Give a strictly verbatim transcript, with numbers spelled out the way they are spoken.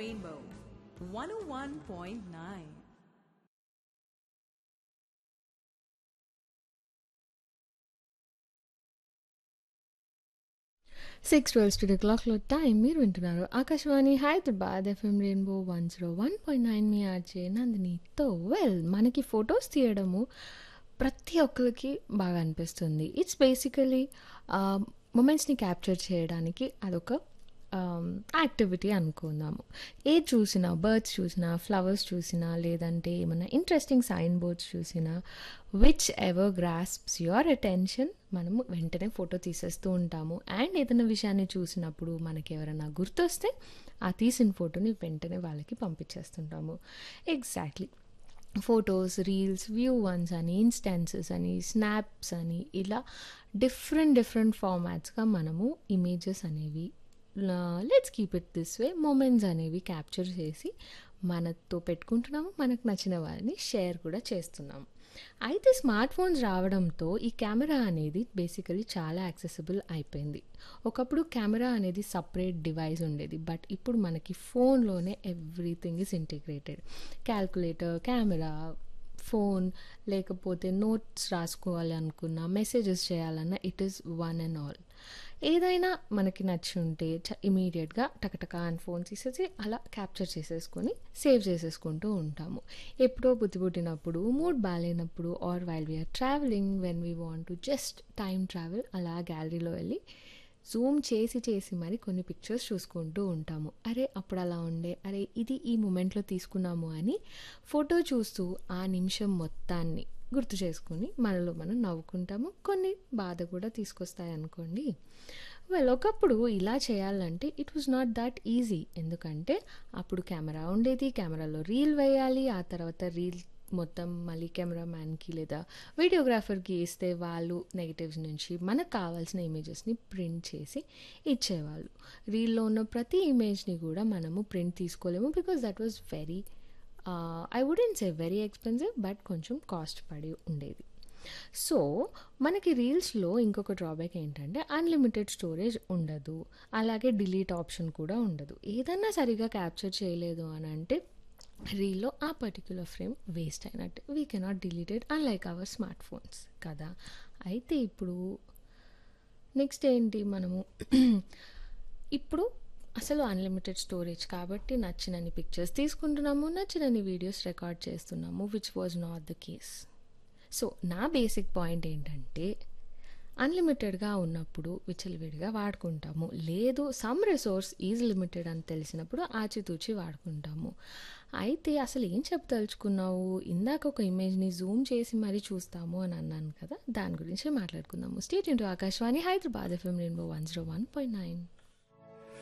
Rainbow one oh one point nine. Six twelve studio క్లాక్లో time మీరు వింటున్నారు Akashvani Hyderabad FM rainbow one zero one point nine మీ RJ నందినితో. Well, మనకి photos తీయడము ప్రతి ఒక్కరికి బాగా అనిపిస్తుంది. ఇట్స్ బేసికలీ మూమెంట్స్ని క్యాప్చర్ చేయడానికి అదొక యాక్టివిటీ అనుకుందాము. ఏది చూసినా, బర్డ్స్ చూసినా, ఫ్లవర్స్ చూసినా, లేదంటే ఏమైనా ఇంట్రెస్టింగ్ సైన్ బోర్డ్స్ చూసినా, which ever grasps your attention మనము వెంటనే ఫోటో తీసేస్తూ ఉంటాము. అండ్ ఏదైనా విషయాన్ని చూసినప్పుడు మనకి ఎవరైనా గుర్తొస్తే ఆ తీసిన ఫోటోని వెంటనే వాళ్ళకి పంపించేస్తుంటాము. Exactly. Photos, reels, view once అని, ఇన్స్టాన్సెస్ అని, స్నాప్స్ అని, ఇలా డిఫరెంట్ డిఫరెంట్ ఫార్మాట్స్గా మనము ఇమేజెస్ అనేవి, let's keep it this way, moments అనేవి క్యాప్చర్ చేసి మనతో పెట్టుకుంటున్నాము. మనకు నచ్చిన వారిని షేర్ కూడా చేస్తున్నాము. అయితే స్మార్ట్ ఫోన్స్ రావడంతో ఈ కెమెరా అనేది బేసికలీ చాలా యాక్సెసిబుల్ అయిపోయింది. ఒకప్పుడు కెమెరా అనేది సపరేట్ డివైస్ ఉండేది, బట్ ఇప్పుడు మనకి ఫోన్లోనే everything is integrated. Calculator, camera, phone, లేకపోతే నోట్స్ రాసుకోవాలి అనుకున్నా, మెసేజెస్ చేయాలన్నా, it is one and all. ఏదైనా మనకి నచ్చి ఉంటే ఇమీడియట్గా టకటకా అని ఫోన్ తీసేసి అలా క్యాప్చర్ చేసేసుకొని సేవ్ చేసేసుకుంటూ ఉంటాము. ఎప్పుడో బుద్ధి పుట్టినప్పుడు, మూడ్ బాగాలేనప్పుడు, are while we are travelling, when we want to just time travel, అలా గ్యాలరీలో వెళ్ళి జూమ్ చేసి చేసి మరి కొన్ని పిక్చర్స్ చూసుకుంటూ ఉంటాము. అరే అప్పుడు అలా ఉండే, అరే ఇది ఈ మూమెంట్లో తీసుకున్నాము అని ఫోటో చూస్తూ ఆ నిమిషం మొత్తాన్ని గుర్తు చేసుకుని మనలో మనం నవ్వుకుంటాము. కొన్ని బాధ కూడా తీసుకొస్తాయి అనుకోండి. వెల్, ఒకప్పుడు ఇలా చేయాలంటే it was not that easy. ఎందుకంటే అప్పుడు కెమెరా ఉండేది, కెమెరాలో రీల్ వేయాలి, ఆ తర్వాత రీల్ మొత్తం మళ్ళీ కెమెరామ్యాన్కి లేదా వీడియోగ్రాఫర్కి ఇస్తే వాళ్ళు నెగిటివ్స్ నుంచి మనకు కావాల్సిన ఇమేజెస్ని ప్రింట్ చేసి ఇచ్చేవాళ్ళు. రీల్లో ఉన్న ప్రతి ఇమేజ్ని కూడా మనము ప్రింట్ తీసుకోలేము, because that was very I wouldn't say very expensive, but కొంచెం కాస్ట్ పడి ఉండేది. సో మనకి రీల్స్లో ఇంకొక డ్రాబ్యాక్ ఏంటంటే అన్లిమిటెడ్ స్టోరేజ్ ఉండదు, అలాగే డిలీట్ ఆప్షన్ కూడా ఉండదు. ఏదన్నా సరిగా క్యాప్చర్ చేయలేదు అని అంటే రీల్లో ఆ పర్టిక్యులర్ ఫ్రేమ్ వేస్ట్ అయినట్టు. We cannot delete it unlike hour smart phones కదా. అయితే ఇప్పుడు నెక్స్ట్ ఏంటి, మనము ఇప్పుడు అసలు అన్లిమిటెడ్ స్టోరేజ్ కాబట్టి నచ్చినన్ని పిక్చర్స్ తీసుకుంటున్నాము, నచ్చినన్ని వీడియోస్ రికార్డ్ చేస్తున్నాము, which was not the case. So నా బేసిక్ పాయింట్ ఏంటంటే, అన్లిమిటెడ్గా ఉన్నప్పుడు విచ్చలవిడిగా వాడుకుంటాము, లేదు సమ్ రిసోర్స్ ఈజ్ లిమిటెడ్ అని తెలిసినప్పుడు ఆచితూచి వాడుకుంటాము. అయితే అసలు ఏం చెప్పదలుచుకున్నావు, ఇందాక ఒక ఇమేజ్ని జూమ్ చేసి మరీ చూస్తాము అని అన్నాను కదా, దాని గురించి మాట్లాడుకుందాము. State into Akashvani Hyderabad FM rainbow one zero one point nine.